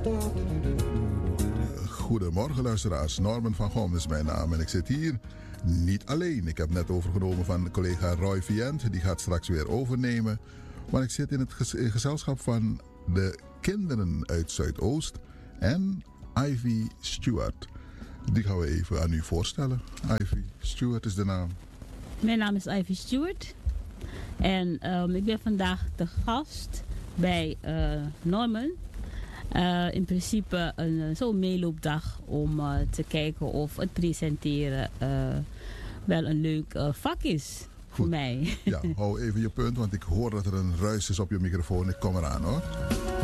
Goedemorgen luisteraars, Norman van Gom is mijn naam en ik zit hier niet alleen. Ik heb net overgenomen van collega Roy Vient, die gaat straks weer overnemen. Maar ik zit in het gezelschap van de kinderen uit Zuidoost en Ivy Stewart. Die gaan we even aan u voorstellen. Ivy Stewart is de naam. Mijn naam is Ivy Stewart en ik ben vandaag de gast bij Norman. In principe zo'n meeloopdag om te kijken of het presenteren wel een leuk vak is voor mij. Ja, hou even je punt, want ik hoor dat er een ruis is op je microfoon. Ik kom eraan hoor.